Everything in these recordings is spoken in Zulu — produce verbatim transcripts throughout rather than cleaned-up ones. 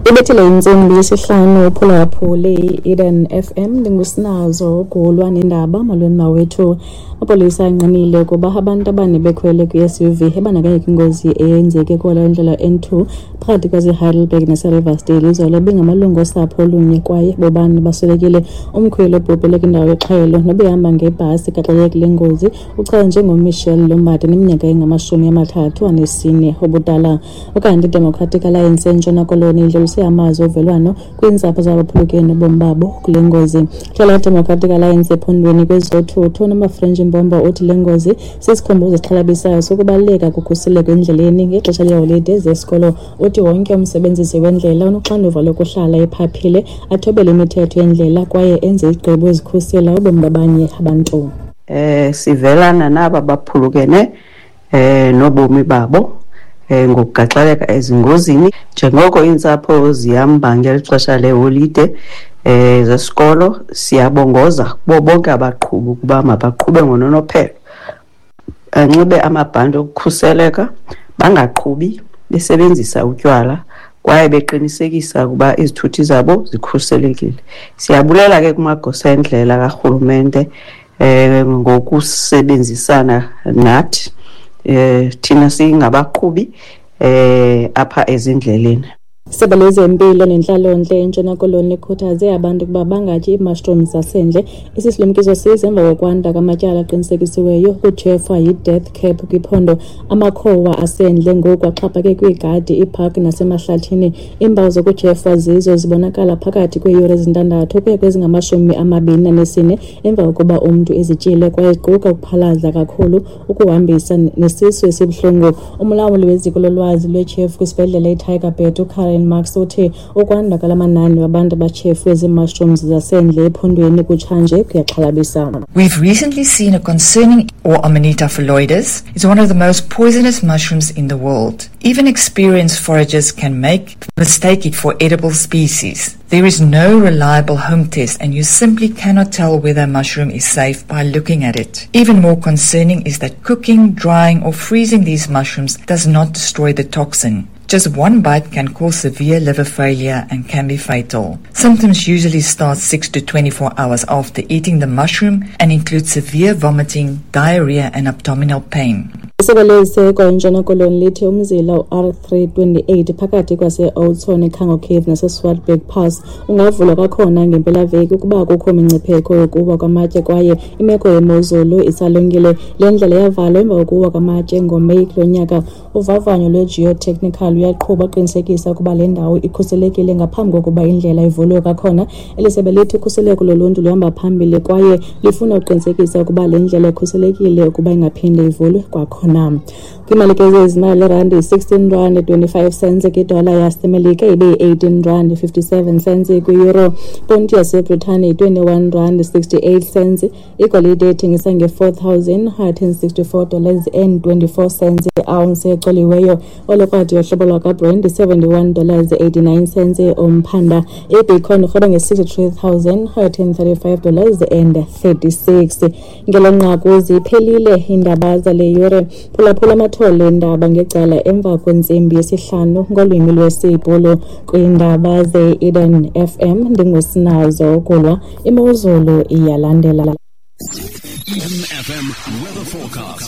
Ibethile insimbi yesihlanu phulaphule i-Eden F M ndingusinazo kulwa nendaba malweni mawethu. Apolisa anqinile kuba abantu abane bekhwele kwi-S U V ebanakanye kwingozi eyenzeke kwala indlela N two phakathi kwaseHeidelberg naseRiversdale izolo bengamalungu osapho olunye kwaye bobani baswelekile. Umkhweli obhubhele kwindawo yexhayelo nobehamba ngebhasi kaxakeke le ngozi uchaza njengoMichelle Lombard neminyaka engamashumi amathathu anesine obudala. Ukanti Democratic Alliance eNtshona Koloni idlulise amazwi ovelwano kwiintsapho zabaphulukene bomi babo kule ngozi. Hlala Democratic Alliance ephondweni kwezothutho namafrench Mbombo uthi le ngozi sisikhumbuzo esixhalabisayo sokubaleka kukhuseleko endleleni ngexesha leholide zesikolo. Uthi wonke umsebenzisi wendlela unoxanduva lokuhlala ephaphile athobele imithetho yendlela kwaye enze igqibo ezikhusela ubomi babanye abantu. Eh sivelana naba baphulukene eh nobomi babo eh ngokugaxaleka ezingozini njengoko intsapho zihamba ngexesha leholide eh zesikolo. Siyabongoza kubo bonke abaqhubi ukuba mabaqhube ngononophelo, anxibe amabhande okukhuseleka, bangaqhubi besebenzisa utywala kwaye beqinisekisa ukuba izithuthi zabo zikhuselekile. Siyabulela ke kumagosa endlela karhulumente eh ngokusebenzisana nathi eh thina singabaqhubi eh apha ezindleleni. Isebe lezempilo nenhlalontle eNtshona Koloni likhuthaze abantu ukuba bangatyi imushrooms zasendle. Isisilumkiso size emva kokwanda kwamatyala aqinisekisiweyo kujefwa yi-death cap kwiphondo. Amakhowa asendle ngoku axhaphake kwiigadi, iipaki nasemahlathini. Iimpawu zokujefwa zizo zibonakala phakathi kweeyure ezintandathu ukuya kwezingamashumi amabini nanesine emva kokuba umntu ezityile kwaye ziquka ukuphalaza kakhulu, ukuhambisa nesisu esibuhlungu. Umlawuli weziko lolwazi lwetyhefu kwisibhedlele iTigerbird uKaren Marks uthi ukwanda kwalamanani wabantu abatyhefu ezi-mushrooms zasendle ephondweni kutshanje kuyaxhalabisa. We've recently seen a concerning, or Amanita phalloides, is one of the most poisonous mushrooms in the world. Even experienced foragers can make mistake it for edible species. There is no reliable home test and you simply cannot tell whether a mushroom is safe by looking at it. Even more concerning is that cooking, drying or freezing these mushrooms does not destroy the toxin. Just one bite can cause severe liver failure and can be fatal. Symptoms usually start six to twenty-four hours after eating the mushroom and include severe vomiting, diarrhea and abdominal pain. Isebe leziseko eNtshona Koloni lithi umzila u-R three twenty-eight phakathi kwase-Oudtshoorn, eKhango Cave nase-Swartberg Pass ungavulwa kwakhona ngempelaveki ukuba kukho imingcipheko yokuwa kwamatye kwaye imeko yemozulu isalungile. Le ndlela yavalwa emva kokuwa kwamatye ngoMeyi kulo nyaka. Uvavanyo lwe-geotechnical uyaqhuba uqinisekisa ukuba le ndawo ikhuselekile ngaphambi kokuba indlela ivulwe kwakhona. Eli sebe lithi ukhuseleko loluntu luhamba phambili kwaye lifuna uqinisekisa ukuba le ndlela ikhuselekile ukuba ingaphinde ivulwe kwakhona. Kwimalike zezimali randi sixteen rand twenty-five cents kwidola yasemelika ibe eighteen rand fifty-seven cents kwi-euro. Ponti yaseBritane twenty-one rand sixty-eight cents. Igolide ethengisa nge-four thousand one hundred sixty-four dollars and twenty-four cents. Ounce exoliweyo olokwadi yohlobo lwakaBrent seventy-one dollars eighty-nine cents. Umphanda iBitcoin urhoba nge-sixty-three thousand one hundred thirty-five dollars and thirty-six. Ngelonqaku ziphelile iindaba zale yure. Phulaphula amathole endaba ngecala emva kwentsimbi yesihlanu ngolwimi lwesibhulu kwiindaba ze-Eden F M. Ndingusinazo kulwa, imozulu iyalandela. Eden F M weather forecast.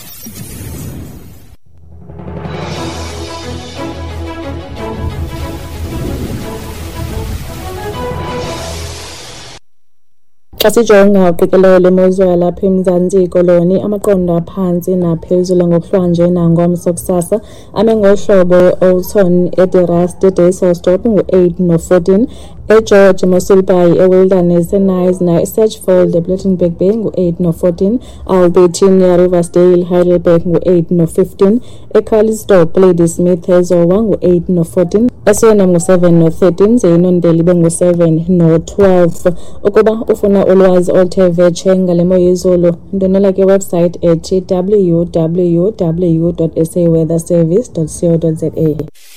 Xa sijonga uqikelelo lemozulu lapha eMzantsi Koloni, amaqondo aphantsi naphezulu ngokuhlwanje nangomso kusasa ame ngohlobo e-Oudtshoorn, eDerast, eDayselsdorp ngu-eight no-fourteen, eGeorge Moselbaai, eWilderness, eNice na-Searchfold, ePlettenberg Bay ngu-eight no-fourteen, Albertina, Riversdale, Heidelberg ngu-eight no-fifteen, eCarlsdorp, Ladysmith, eZowa ngu-eight no-fourteen, eSwena ngu-seven no-thirteen, Zeinondale ibe ngu-seven no-twelve. Ukuba ufuna ulwazi oluthe vetshe ngale mo yezulu, ndonela ke website ethi w w w dot s a weather service dot co dot za.